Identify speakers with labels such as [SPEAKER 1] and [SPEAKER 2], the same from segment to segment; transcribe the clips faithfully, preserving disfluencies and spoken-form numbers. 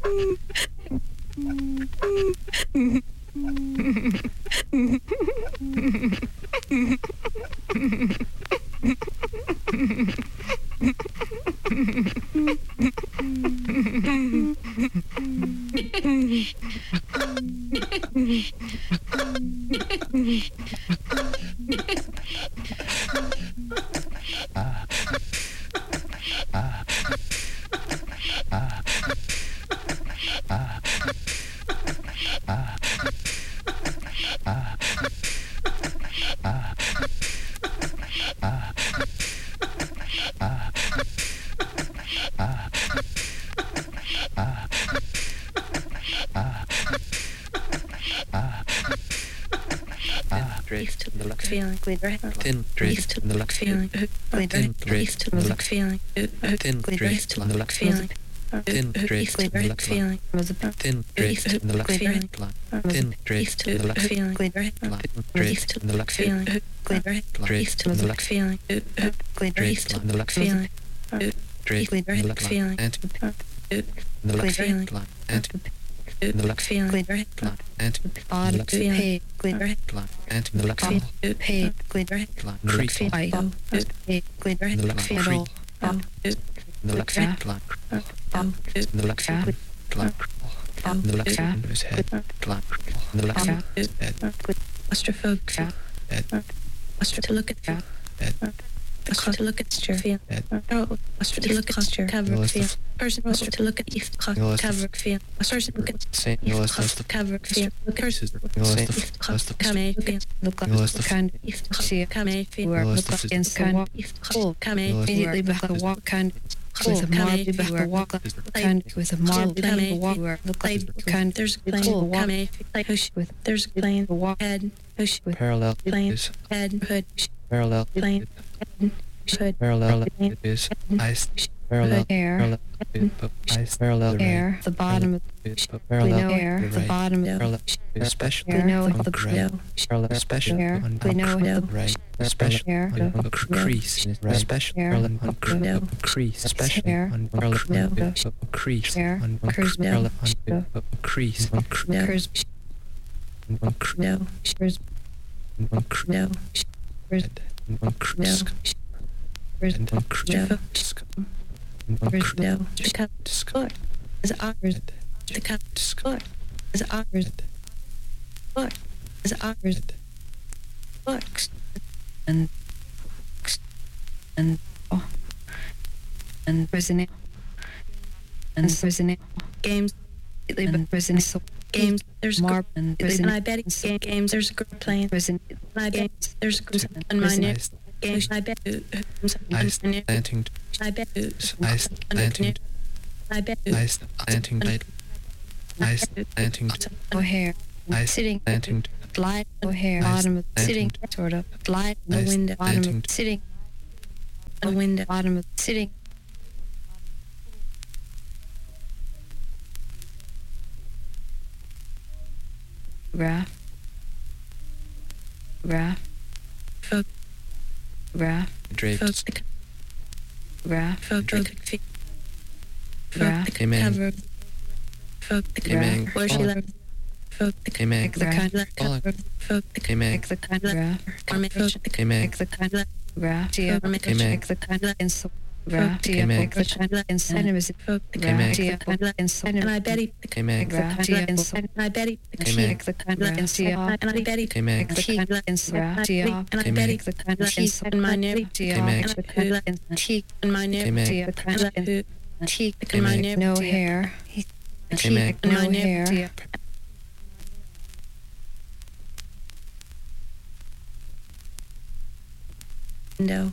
[SPEAKER 1] Feeling
[SPEAKER 2] thin drift in the luck
[SPEAKER 1] feeling
[SPEAKER 2] thin drift in the luck
[SPEAKER 1] feeling
[SPEAKER 2] thin drift in the luck
[SPEAKER 1] feeling
[SPEAKER 2] thin drift in the luck
[SPEAKER 1] feeling
[SPEAKER 2] thin drift in the luck
[SPEAKER 1] feeling
[SPEAKER 2] thin drift in the luck
[SPEAKER 1] feeling
[SPEAKER 2] thin drift in the luck
[SPEAKER 1] feeling
[SPEAKER 2] drift in the luck
[SPEAKER 1] feeling
[SPEAKER 2] drift in the luck
[SPEAKER 1] feeling
[SPEAKER 2] drift in the luck
[SPEAKER 1] feeling
[SPEAKER 2] and the luck
[SPEAKER 1] feeling
[SPEAKER 2] and the luck
[SPEAKER 1] feeling
[SPEAKER 2] and
[SPEAKER 1] bottom
[SPEAKER 2] luck
[SPEAKER 1] feeling
[SPEAKER 2] and the luck
[SPEAKER 1] pay
[SPEAKER 2] crease
[SPEAKER 1] I go pay
[SPEAKER 2] the luck
[SPEAKER 1] fiddle
[SPEAKER 2] the luck the luck the luck his head the luck head
[SPEAKER 1] claustrophobic claustro to look at
[SPEAKER 2] head
[SPEAKER 1] claustro to look at your feel claustro to look at posture cover feel person claustro to look at east cover feel person look at
[SPEAKER 2] Saint Nicholas has the
[SPEAKER 1] cover feel look at
[SPEAKER 2] Nicholas has the
[SPEAKER 1] come a feel
[SPEAKER 3] Look up
[SPEAKER 2] Nicholas
[SPEAKER 3] the kind
[SPEAKER 1] east
[SPEAKER 3] see
[SPEAKER 1] come a feel
[SPEAKER 3] where
[SPEAKER 2] Nicholas
[SPEAKER 3] look up
[SPEAKER 2] is-
[SPEAKER 3] in kind
[SPEAKER 1] east
[SPEAKER 3] full
[SPEAKER 1] come a
[SPEAKER 3] immediately with the walk kind with a marble back the walk up kind with a marble kind the walk where look up the kind
[SPEAKER 1] there's a plane
[SPEAKER 3] full walk
[SPEAKER 1] come a push
[SPEAKER 3] with
[SPEAKER 1] there's a plane
[SPEAKER 3] the walk
[SPEAKER 1] head push
[SPEAKER 2] parallel
[SPEAKER 1] plane
[SPEAKER 2] is
[SPEAKER 1] head hood
[SPEAKER 2] parallel
[SPEAKER 1] plane hood
[SPEAKER 2] parallel is ice parallel
[SPEAKER 3] air
[SPEAKER 2] parallel ice parallel
[SPEAKER 3] air the bottom of
[SPEAKER 2] is
[SPEAKER 3] we
[SPEAKER 2] parallel
[SPEAKER 3] know air the
[SPEAKER 2] right.
[SPEAKER 3] bottom of
[SPEAKER 2] parallel special
[SPEAKER 3] we know
[SPEAKER 2] on
[SPEAKER 3] the
[SPEAKER 2] right
[SPEAKER 1] no
[SPEAKER 2] parallel special
[SPEAKER 3] air
[SPEAKER 2] on
[SPEAKER 3] we know the
[SPEAKER 2] right special
[SPEAKER 3] air
[SPEAKER 2] on a crease right special
[SPEAKER 3] Air.
[SPEAKER 2] parallel on cr-
[SPEAKER 1] No.
[SPEAKER 2] crease special
[SPEAKER 3] Air.
[SPEAKER 2] on parallel
[SPEAKER 1] No.
[SPEAKER 2] on a crease
[SPEAKER 3] Air.
[SPEAKER 2] on on
[SPEAKER 3] Curves.
[SPEAKER 2] parallel
[SPEAKER 3] No.
[SPEAKER 2] on a crease on cr-
[SPEAKER 1] no
[SPEAKER 3] curves
[SPEAKER 2] on cr-
[SPEAKER 1] no
[SPEAKER 3] curves
[SPEAKER 2] on cr-
[SPEAKER 1] no
[SPEAKER 2] on cr-
[SPEAKER 1] no
[SPEAKER 2] and on cr-
[SPEAKER 1] no
[SPEAKER 2] on cr-
[SPEAKER 1] no the cup
[SPEAKER 2] disc-
[SPEAKER 1] foot is ours the cup
[SPEAKER 2] disc-
[SPEAKER 1] foot is ours foot is ours foot
[SPEAKER 3] and and oh, and resonate and resonate
[SPEAKER 1] games
[SPEAKER 3] and resonate so
[SPEAKER 1] games there's
[SPEAKER 3] marble and
[SPEAKER 1] and
[SPEAKER 3] resonate
[SPEAKER 1] I bet it's game- games there's a girl playing
[SPEAKER 3] resonate
[SPEAKER 1] I bet there's a girl on my neck
[SPEAKER 2] ice
[SPEAKER 1] games I bet
[SPEAKER 2] ice planting
[SPEAKER 1] I bet
[SPEAKER 2] ice planting
[SPEAKER 1] I bet
[SPEAKER 2] ice planting ice planting
[SPEAKER 3] O'Hare
[SPEAKER 2] ice
[SPEAKER 3] sitting
[SPEAKER 2] planting
[SPEAKER 3] glide O'Hare
[SPEAKER 2] Ice
[SPEAKER 3] bottom of
[SPEAKER 2] planting.
[SPEAKER 3] sitting sort of glide
[SPEAKER 1] the
[SPEAKER 2] ice
[SPEAKER 1] window
[SPEAKER 3] bottom
[SPEAKER 2] planting
[SPEAKER 3] of sitting
[SPEAKER 1] the window
[SPEAKER 3] bottom of sitting graph graph
[SPEAKER 1] folk
[SPEAKER 3] graph
[SPEAKER 1] folk
[SPEAKER 2] drapes
[SPEAKER 1] the
[SPEAKER 3] graph
[SPEAKER 1] folk the folk
[SPEAKER 3] graph
[SPEAKER 1] the
[SPEAKER 2] Amen.
[SPEAKER 1] cover folk the
[SPEAKER 2] Amen.
[SPEAKER 1] cover where she left folk the
[SPEAKER 2] Amen.
[SPEAKER 3] the kind
[SPEAKER 1] left cover folk the
[SPEAKER 2] Amen.
[SPEAKER 3] the kind graph
[SPEAKER 1] cover folk the
[SPEAKER 2] Amen.
[SPEAKER 3] the kind graph
[SPEAKER 1] Amen.
[SPEAKER 3] Amen. the kind in so graph
[SPEAKER 2] Amen.
[SPEAKER 3] the kind in centimeters
[SPEAKER 1] folk the
[SPEAKER 2] Amen.
[SPEAKER 3] graph the kind in
[SPEAKER 1] and
[SPEAKER 3] centimeters
[SPEAKER 1] I bet he
[SPEAKER 2] Amen.
[SPEAKER 3] graph in so
[SPEAKER 1] and I bet he
[SPEAKER 2] Amen.
[SPEAKER 3] the kind in so
[SPEAKER 1] and I bet he
[SPEAKER 2] Amen.
[SPEAKER 3] the kind in so graph
[SPEAKER 1] and I bet he
[SPEAKER 3] the kind in so
[SPEAKER 1] and my neighbor
[SPEAKER 2] Amen.
[SPEAKER 3] the kind in teak
[SPEAKER 1] and my neighbor
[SPEAKER 2] Amen.
[SPEAKER 3] the kind in teak
[SPEAKER 1] and my
[SPEAKER 2] Amen.
[SPEAKER 1] neighbor
[SPEAKER 3] no hair
[SPEAKER 2] Amen.
[SPEAKER 3] no
[SPEAKER 1] My
[SPEAKER 3] hair
[SPEAKER 1] neighbor. window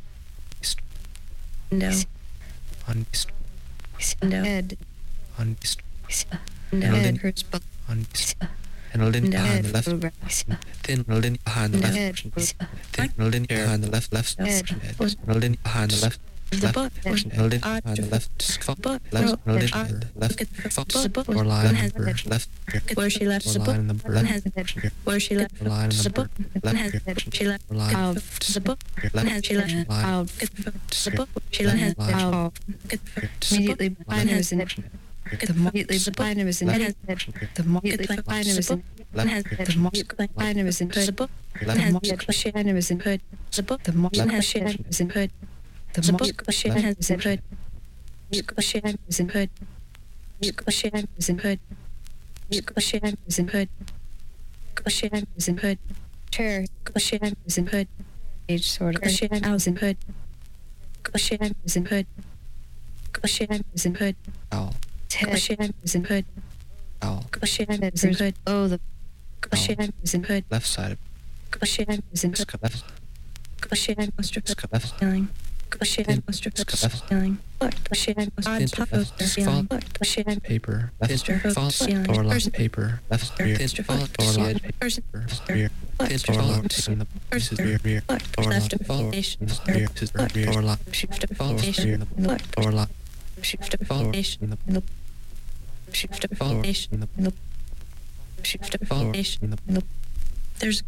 [SPEAKER 1] window
[SPEAKER 2] On
[SPEAKER 1] window
[SPEAKER 3] head
[SPEAKER 2] on
[SPEAKER 1] window
[SPEAKER 3] head hurts but
[SPEAKER 2] on and a lint
[SPEAKER 1] No.
[SPEAKER 2] behind the left
[SPEAKER 3] photograph
[SPEAKER 2] thin lint behind the
[SPEAKER 1] No.
[SPEAKER 2] left
[SPEAKER 3] head
[SPEAKER 2] thin lint behind the left left
[SPEAKER 3] Head.
[SPEAKER 1] Was-
[SPEAKER 2] and a lint behind the left
[SPEAKER 1] the
[SPEAKER 2] left
[SPEAKER 1] book was
[SPEAKER 2] and a lint
[SPEAKER 1] I
[SPEAKER 2] behind the left
[SPEAKER 1] book
[SPEAKER 2] left
[SPEAKER 1] no,
[SPEAKER 2] and a lint
[SPEAKER 1] I-
[SPEAKER 2] behind the left
[SPEAKER 1] look at
[SPEAKER 2] fox
[SPEAKER 1] the book
[SPEAKER 2] or line
[SPEAKER 1] has
[SPEAKER 2] number left
[SPEAKER 1] where she left
[SPEAKER 2] or
[SPEAKER 1] the book
[SPEAKER 2] line number
[SPEAKER 1] one
[SPEAKER 2] left
[SPEAKER 1] has where she left
[SPEAKER 2] or line
[SPEAKER 1] the
[SPEAKER 2] number
[SPEAKER 1] book one has
[SPEAKER 2] left
[SPEAKER 1] she left
[SPEAKER 2] or line
[SPEAKER 3] out
[SPEAKER 1] the book one has she left
[SPEAKER 2] line
[SPEAKER 3] out
[SPEAKER 1] the book she left has
[SPEAKER 2] line
[SPEAKER 3] out
[SPEAKER 1] the book
[SPEAKER 3] immediately
[SPEAKER 1] one has
[SPEAKER 3] behind The immediately behind him is in
[SPEAKER 2] left,
[SPEAKER 3] the immediately behind him is in
[SPEAKER 2] left,
[SPEAKER 3] the immediately behind him is in the immediately behind him is in the immediately behind him is in the immediately behind him is in the immediately is in hood immediately is in hood immediately is in hood immediately is in hood chair immediately is in hood age sort of I was in hood immediately is in hood immediately is in hood
[SPEAKER 2] owl,
[SPEAKER 3] head is in hood
[SPEAKER 2] owl,
[SPEAKER 3] immediately is in hood oh the immediately is in hood
[SPEAKER 2] left side,
[SPEAKER 3] immediately is in hood
[SPEAKER 2] sc- left,
[SPEAKER 3] immediately was stripped
[SPEAKER 2] sc- left,
[SPEAKER 3] feeling immediately was stripped
[SPEAKER 2] Sc-
[SPEAKER 3] feeling immediately was
[SPEAKER 2] Pinch,
[SPEAKER 3] stripped
[SPEAKER 2] left,
[SPEAKER 3] feeling
[SPEAKER 2] fall,
[SPEAKER 3] immediately
[SPEAKER 2] paper, left,
[SPEAKER 3] Pinch,
[SPEAKER 2] fall,
[SPEAKER 3] feeling.
[SPEAKER 2] door lock,
[SPEAKER 3] Person.
[SPEAKER 2] paper, left, rear,
[SPEAKER 3] Pinch,
[SPEAKER 2] fall,
[SPEAKER 3] fall,
[SPEAKER 2] door lock,
[SPEAKER 3] feeling. Person.
[SPEAKER 2] paper, rear,
[SPEAKER 3] Pinch,
[SPEAKER 2] door
[SPEAKER 3] fall,
[SPEAKER 2] lock, in the pieces, rear, rear,
[SPEAKER 3] Foot,
[SPEAKER 2] door
[SPEAKER 3] left
[SPEAKER 2] lock,
[SPEAKER 3] of
[SPEAKER 2] fall,
[SPEAKER 3] foundation,
[SPEAKER 2] rear, pieces, rear, door lock,
[SPEAKER 3] shift of
[SPEAKER 2] fall,
[SPEAKER 3] foundation,
[SPEAKER 2] rear,
[SPEAKER 3] foot,
[SPEAKER 2] door lock,
[SPEAKER 3] shift of
[SPEAKER 2] fall,
[SPEAKER 3] foundation,
[SPEAKER 2] in the
[SPEAKER 3] in the shift of
[SPEAKER 2] fall,
[SPEAKER 3] foundation,
[SPEAKER 2] in the
[SPEAKER 3] in the shift of
[SPEAKER 2] fall,
[SPEAKER 3] foundation,
[SPEAKER 2] in the
[SPEAKER 3] in the there's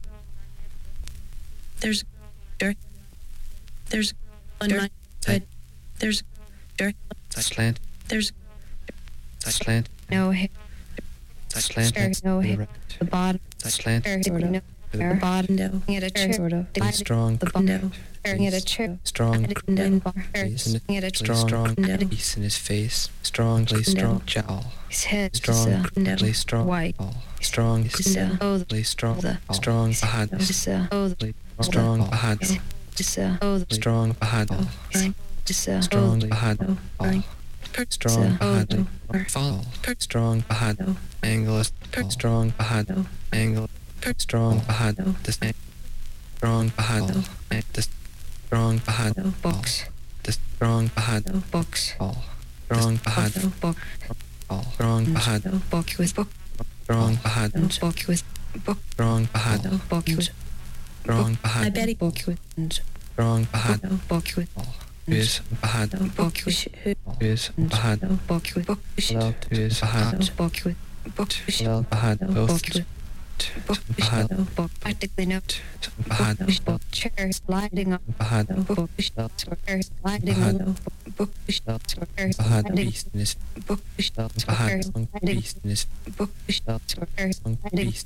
[SPEAKER 3] there's dirt there's on my side there's dirt
[SPEAKER 2] side slant,
[SPEAKER 3] there's
[SPEAKER 2] side slant,
[SPEAKER 3] no hair
[SPEAKER 2] side slant,
[SPEAKER 3] There, no
[SPEAKER 2] to the
[SPEAKER 3] hair.
[SPEAKER 2] right,
[SPEAKER 3] the bottom
[SPEAKER 2] side slant,
[SPEAKER 3] chair sort of
[SPEAKER 2] to the
[SPEAKER 3] the
[SPEAKER 2] right,
[SPEAKER 3] bottom no at a chair sort of
[SPEAKER 2] and strong,
[SPEAKER 3] the bottom at a chair
[SPEAKER 2] strong,
[SPEAKER 3] no bar
[SPEAKER 2] face in
[SPEAKER 3] at a
[SPEAKER 2] it, strong,
[SPEAKER 3] no
[SPEAKER 2] piece in his face, strong, play strong, jowl,
[SPEAKER 3] his head
[SPEAKER 2] strong,
[SPEAKER 3] is uh,
[SPEAKER 2] play strong,
[SPEAKER 3] white
[SPEAKER 2] ball, strong,
[SPEAKER 3] is uh, oh the
[SPEAKER 2] play strong,
[SPEAKER 3] the-
[SPEAKER 2] ball, strong, behind,
[SPEAKER 3] is uh, oh the
[SPEAKER 2] play strong, behind,
[SPEAKER 3] is uh, oh the
[SPEAKER 2] strong, behind, ball,
[SPEAKER 3] is uh,
[SPEAKER 2] strong,
[SPEAKER 3] oh
[SPEAKER 2] behind,
[SPEAKER 3] the
[SPEAKER 2] ball, strong, behind, fall, strong, behind, angle, is ball, strong, behind, angle, strong, behind, this, strong, behind, this, strong, behind, ball,
[SPEAKER 3] box
[SPEAKER 2] this, strong, behind,
[SPEAKER 3] box
[SPEAKER 2] ball, strong, behind,
[SPEAKER 3] box
[SPEAKER 2] ball, strong, behind,
[SPEAKER 3] box with book
[SPEAKER 2] strong, behind,
[SPEAKER 3] box with book
[SPEAKER 2] strong, behind,
[SPEAKER 3] box with
[SPEAKER 2] strong, behind,
[SPEAKER 3] bet box with
[SPEAKER 2] strong, behind,
[SPEAKER 3] box with
[SPEAKER 2] ball, is behind,
[SPEAKER 3] box with
[SPEAKER 2] is behind,
[SPEAKER 3] box with book
[SPEAKER 2] well, is behind,
[SPEAKER 3] box with book
[SPEAKER 2] well, behind, both,
[SPEAKER 3] box with book
[SPEAKER 2] behind,
[SPEAKER 3] book practically no
[SPEAKER 2] behind,
[SPEAKER 3] book chair sliding on
[SPEAKER 2] behind,
[SPEAKER 3] book chair sliding on book chair
[SPEAKER 2] behind,
[SPEAKER 3] sliding
[SPEAKER 2] beast in his,
[SPEAKER 3] book
[SPEAKER 2] behind, long beast in his,
[SPEAKER 3] book
[SPEAKER 2] long
[SPEAKER 3] sliding
[SPEAKER 2] beast,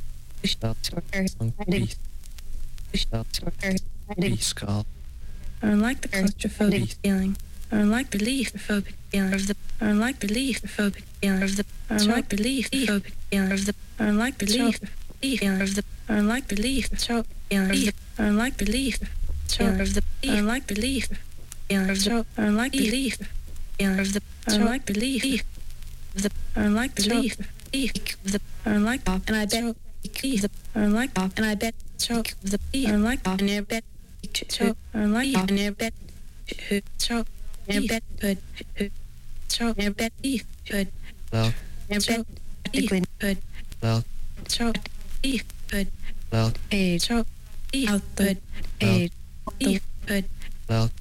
[SPEAKER 3] chair
[SPEAKER 2] long
[SPEAKER 3] sliding
[SPEAKER 2] beast, beast skull,
[SPEAKER 1] I don't like the claustrophobic feeling. I don't like the leaf-phobic feeling of the. I don't like the leaf-phobic feeling of the. I don't like the leaf-phobic feeling of the. I don't like the leaf feeling of the. I don't like the leaf feeling of the. I don't like the leaf feeling of the. I don't like the leaf feeling of the. I don't like the leaf feeling of the. I don't like the leaf of the. I don't like the leaf leaf of the. I don't like and I bet leaf the. I don't like and I bet so the. I don't like and I bet. So I don't like and I bet. So I bet good. So I bet beef good.
[SPEAKER 2] well,
[SPEAKER 1] I bet beef good.
[SPEAKER 2] well,
[SPEAKER 1] So beef good.
[SPEAKER 2] well,
[SPEAKER 3] page
[SPEAKER 1] So beef good.
[SPEAKER 3] page
[SPEAKER 1] Beef good.
[SPEAKER 2] well,